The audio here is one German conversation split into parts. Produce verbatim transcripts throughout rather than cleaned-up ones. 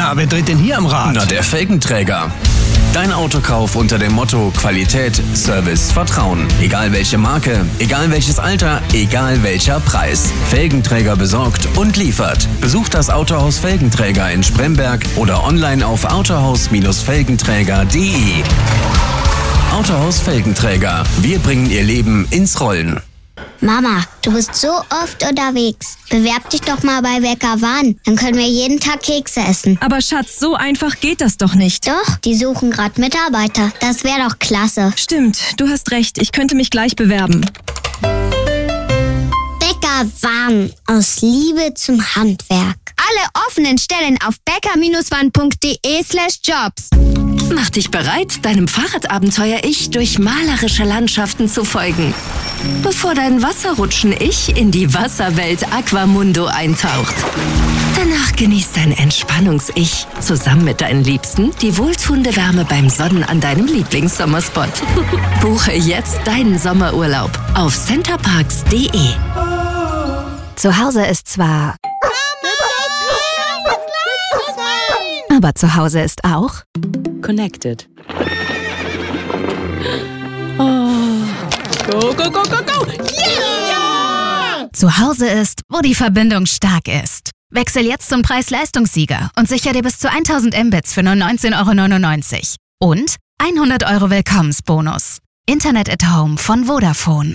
Na, wer dreht denn hier am Rad? Na, der Felgenträger. Dein Autokauf unter dem Motto Qualität, Service, Vertrauen. Egal welche Marke, egal welches Alter, egal welcher Preis. Felgenträger besorgt und liefert. Besucht das Autohaus Felgenträger in Spremberg oder online auf autohaus Felgenträger punkt de. Autohaus Felgenträger. Wir bringen Ihr Leben ins Rollen. Mama, du bist so oft unterwegs. Bewerb dich doch mal bei Bäcker Wahn. Dann können wir jeden Tag Kekse essen. Aber Schatz, so einfach geht das doch nicht. Doch, die suchen gerade Mitarbeiter. Das wäre doch klasse. Stimmt, du hast recht. Ich könnte mich gleich bewerben. Bäcker Wahn. Aus Liebe zum Handwerk. Alle offenen Stellen auf bäcker wahn punkt de slash jobs. Mach dich bereit, deinem Fahrradabenteuer-Ich durch malerische Landschaften zu folgen. Bevor dein Wasserrutschen-Ich in die Wasserwelt Aquamundo eintaucht. Danach genießt dein Entspannungs-Ich zusammen mit deinen Liebsten die wohltuende Wärme beim Sonnen an deinem Lieblingssommerspot. Buche jetzt deinen Sommerurlaub auf centerparks punkt de. Zu Hause ist zwar... Aber zu Hause ist auch... Connected. Oh. Go, go, go, go, go! Yeah! Zu Hause ist, wo die Verbindung stark ist. Wechsel jetzt zum Preis-Leistungssieger und sichere dir bis zu tausend Mbits für nur neunzehn Euro neunundneunzig. Und hundert Euro Willkommensbonus. Internet at Home von Vodafone.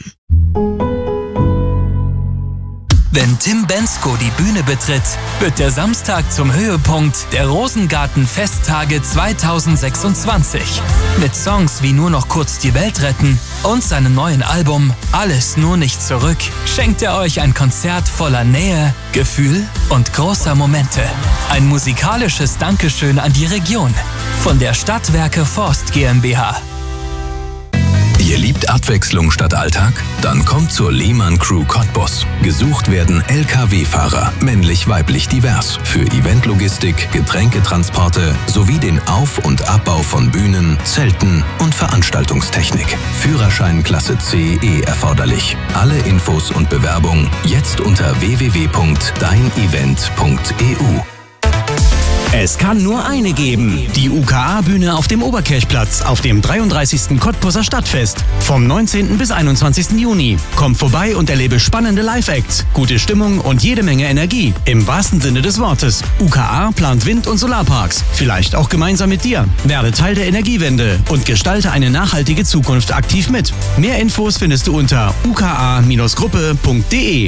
Wenn Tim Bendzko die Bühne betritt, wird der Samstag zum Höhepunkt der Rosengarten-Festtage zweitausendsechsundzwanzig. Mit Songs wie Nur noch kurz die Welt retten und seinem neuen Album Alles nur nicht zurück schenkt er euch ein Konzert voller Nähe, Gefühl und großer Momente. Ein musikalisches Dankeschön an die Region von der Stadtwerke Forst GmbH. Ihr liebt Abwechslung statt Alltag? Dann kommt zur Lehmann Crew Cottbus. Gesucht werden L K W-Fahrer, männlich-weiblich divers, für Eventlogistik, Getränketransporte sowie den Auf- und Abbau von Bühnen, Zelten und Veranstaltungstechnik. Führerschein Klasse C E erforderlich. Alle Infos und Bewerbung jetzt unter w w w punkt dein event punkt e u. Es kann nur eine geben. Die U K A-Bühne auf dem Oberkirchplatz auf dem dreiunddreißigsten Cottbuser Stadtfest. Vom neunzehnten bis einundzwanzigsten Juni. Komm vorbei und erlebe spannende Live-Acts, gute Stimmung und jede Menge Energie. Im wahrsten Sinne des Wortes. U K A plant Wind- und Solarparks. Vielleicht auch gemeinsam mit dir. Werde Teil der Energiewende und gestalte eine nachhaltige Zukunft aktiv mit. Mehr Infos findest du unter u k a gruppe punkt de.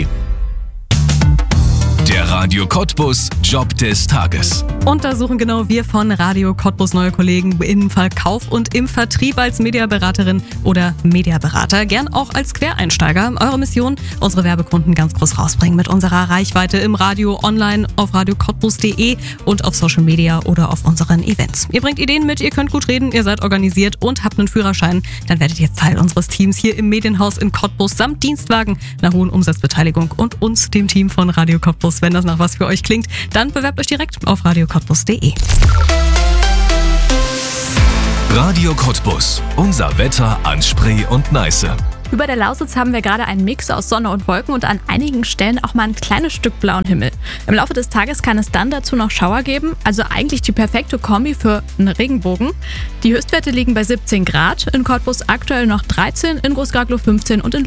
Der Radio Cottbus Job des Tages. Und da suchen genau wir von Radio Cottbus neue Kollegen im Verkauf und im Vertrieb als Mediaberaterin oder Mediaberater. Gern auch als Quereinsteiger. Eure Mission, unsere Werbekunden ganz groß rausbringen mit unserer Reichweite im Radio, online, auf radio cottbus punkt de und auf Social Media oder auf unseren Events. Ihr bringt Ideen mit, ihr könnt gut reden, ihr seid organisiert und habt einen Führerschein. Dann werdet ihr Teil unseres Teams hier im Medienhaus in Cottbus samt Dienstwagen, einer hohen Umsatzbeteiligung und uns, dem Team von Radio Cottbus. Wenn das nach was für euch klingt, dann bewerbt euch direkt auf radio cottbus punkt de. Radio Cottbus. Unser Wetter an Spree und Neiße. Über der Lausitz haben wir gerade einen Mix aus Sonne und Wolken und an einigen Stellen auch mal ein kleines Stück blauen Himmel. Im Laufe des Tages kann es dann dazu noch Schauer geben, also eigentlich die perfekte Kombi für einen Regenbogen. Die Höchstwerte liegen bei siebzehn Grad, in Cottbus aktuell noch dreizehn, in Großgarglow fünfzehn und in